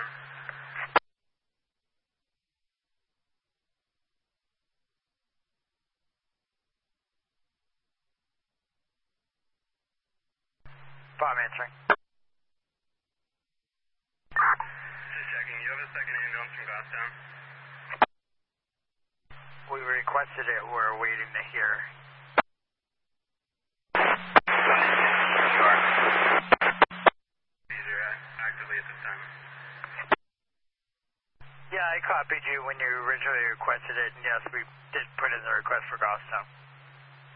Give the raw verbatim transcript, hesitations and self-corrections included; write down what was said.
Goffstown. Bob answering. Just checking. You have a second ambulance from Goffstown? We requested it. We're waiting to hear. These are actively at this time. Yeah, I copied you when you originally requested it, and yes, we did put in the request for Goffstown.